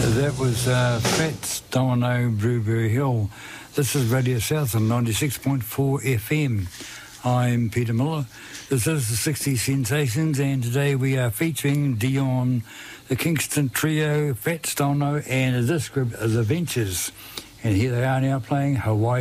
That was Fats Domino Blueberry Hill. This is Radio South on 96.4 FM. I'm Peter Miller. This is the 60 Sensations, and today we are featuring Dion, the Kingston Trio, Fats Domino, and this group, The Ventures. And here they are now playing Hawaii.